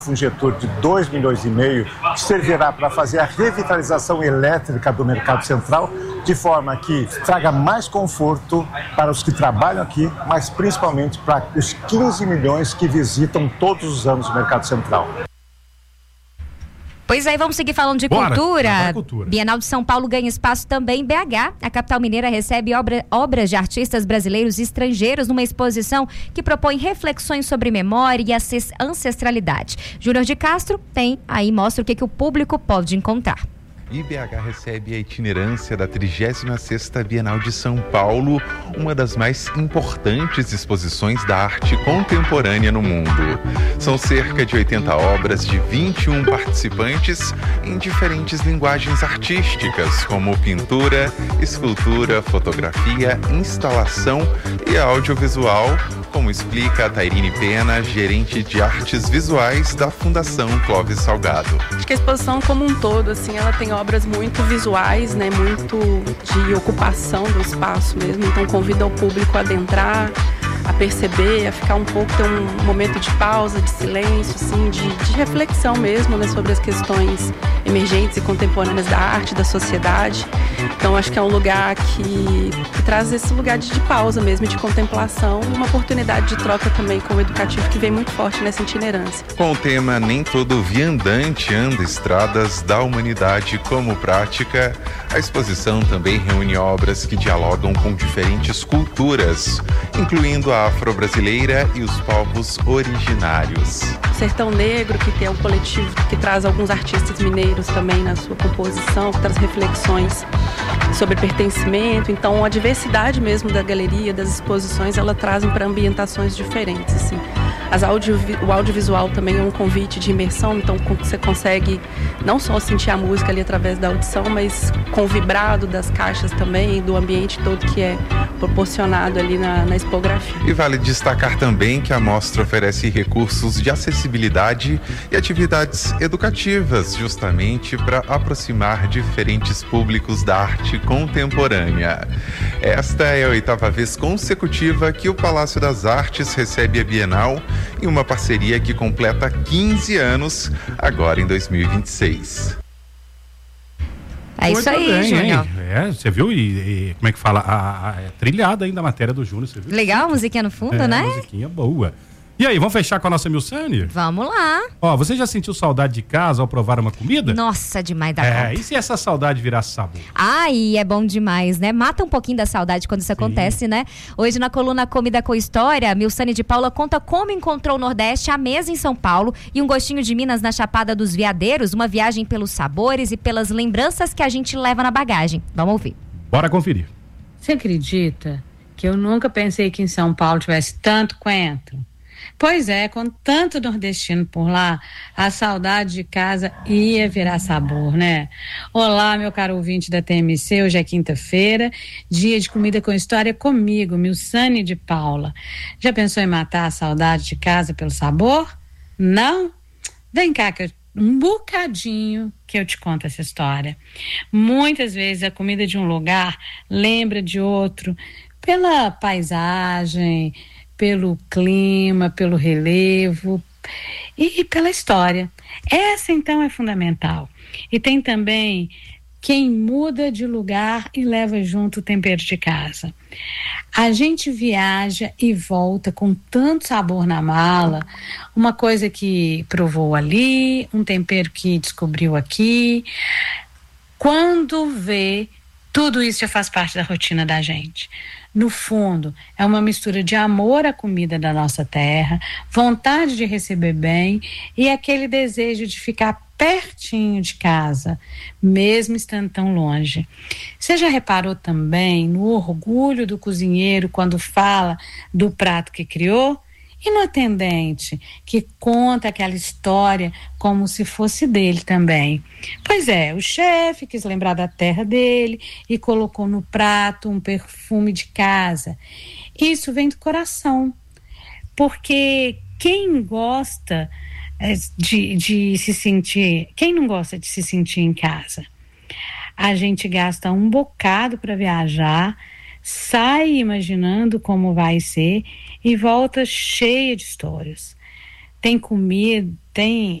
um injetor de 2,5 milhões, que servirá para fazer a revitalização elétrica do Mercado Central, de forma que traga mais conforto para os que trabalham aqui, mas principalmente para os 15 milhões que visitam todos os anos o Mercado Central. Pois aí, vamos seguir falando de cultura. Bienal de São Paulo ganha espaço também em BH. A capital mineira recebe obras de artistas brasileiros e estrangeiros numa exposição que propõe reflexões sobre memória e ancestralidade. Júnior de Castro mostra o que o público pode encontrar. E BH recebe a itinerância da 36ª Bienal de São Paulo, uma das mais importantes exposições da arte contemporânea no mundo. São cerca de 80 obras de 21 participantes em diferentes linguagens artísticas, como pintura, escultura, fotografia, instalação e audiovisual, como explica a Tairine Pena, gerente de artes visuais da Fundação Clóvis Salgado. Acho que a exposição como um todo, assim, ela tem obras muito visuais, né, muito de ocupação do espaço mesmo, então convida o público a adentrar, a perceber, a ficar um pouco, ter um momento de pausa, de silêncio, assim, de reflexão mesmo, né, sobre as questões emergentes e contemporâneas da arte, da sociedade. Então acho que é um lugar que traz esse lugar de pausa mesmo, de contemplação, e uma oportunidade de troca também com o educativo que vem muito forte nessa itinerância. Com o tema Nem Todo Viandante Anda Estradas da Humanidade como prática, a exposição também reúne obras que dialogam com diferentes culturas, incluindo a afro-brasileira e os povos originários. Sertão Negro, que é um coletivo que traz alguns artistas mineiros também na sua composição, que traz reflexões sobre pertencimento. Então a diversidade mesmo da galeria, das exposições, ela trazem para ambientações diferentes, assim. O audiovisual também é um convite de imersão, então você consegue não só sentir a música ali através da audição, mas com o vibrado das caixas também, do ambiente todo que é proporcionado ali na expografia. E vale destacar também que a mostra oferece recursos de acessibilidade e atividades educativas, justamente para aproximar diferentes públicos da arte contemporânea. Esta é a 8ª vez consecutiva que o Palácio das Artes recebe a Bienal, em uma parceria que completa 15 anos, agora em 2026. É isso aí, Júnior. Você viu? E como é que fala? É trilhada ainda a matéria do Júnior, você viu? Legal, musiquinha no fundo, né? Musiquinha boa. E aí, vamos fechar com a nossa Milsane? Vamos lá. Ó, você já sentiu saudade de casa ao provar uma comida? Nossa, demais da conta. E se essa saudade virasse sabor? Ai, é bom demais, né? Mata um pouquinho da saudade quando isso acontece, né? Hoje na coluna Comida com História, Milsane de Paula conta como encontrou o Nordeste à mesa em São Paulo e um gostinho de Minas na Chapada dos Veadeiros, uma viagem pelos sabores e pelas lembranças que a gente leva na bagagem. Vamos ouvir. Bora conferir. Você acredita que eu nunca pensei que em São Paulo tivesse tanto coentro? Pois é, com tanto nordestino por lá, a saudade de casa ia virar sabor, né? Olá, meu caro ouvinte da TMC, hoje é quinta-feira, dia de comida com história comigo, Milsane de Paula. Já pensou em matar a saudade de casa pelo sabor? Não? Vem cá, que um bocadinho que eu te conto essa história. Muitas vezes a comida de um lugar lembra de outro, pela paisagem, pelo clima, pelo relevo e pela história. Essa, então, é fundamental. E tem também quem muda de lugar e leva junto o tempero de casa. A gente viaja e volta com tanto sabor na mala, uma coisa que provou ali, um tempero que descobriu aqui. Quando vê, tudo isso já faz parte da rotina da gente. No fundo, é uma mistura de amor à comida da nossa terra, vontade de receber bem e aquele desejo de ficar pertinho de casa, mesmo estando tão longe. Você já reparou também no orgulho do cozinheiro quando fala do prato que criou? E no atendente, que conta aquela história como se fosse dele também. Pois é, o chefe quis lembrar da terra dele e colocou no prato um perfume de casa. Isso vem do coração, porque quem gosta de se sentir, quem não gosta de se sentir em casa? A gente gasta um bocado para viajar, sai imaginando como vai ser e volta cheia de histórias. tem comida, tem